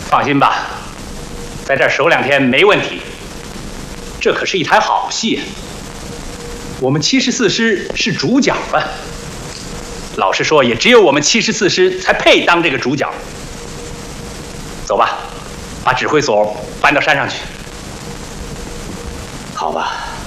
放心吧，在这儿守2天没问题。这可是一台好戏，我们74师是主角啊。老实说，也只有我们74师才配当这个主角。走吧，把指挥所搬到山上去。 好吧。